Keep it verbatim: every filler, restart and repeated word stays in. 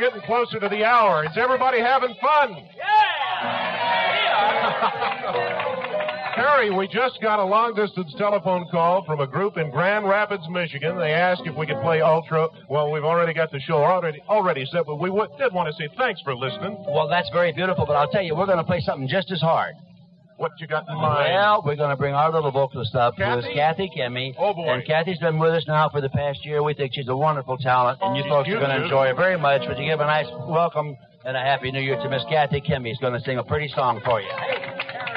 getting closer to the hour. Is everybody having fun? Harry, we just got a long-distance telephone call from a group in Grand Rapids, Michigan. They asked if we could play Ultra. Well, we've already got the show already already set, but we w- did want to say thanks for listening. Well, that's very beautiful, but I'll tell you, we're going to play something just as hard. What you got in mind? Well, we're going to bring our little vocalist up, Kathy? who is Kathy Kimmy. Oh, boy. And Kathy's been with us now for the past year. We think she's a wonderful talent, and you She's folks are going to huge. enjoy her very much. Would you give a nice welcome and a Happy New Year to Miss Kathy Kimmy? She's going to sing a pretty song for you.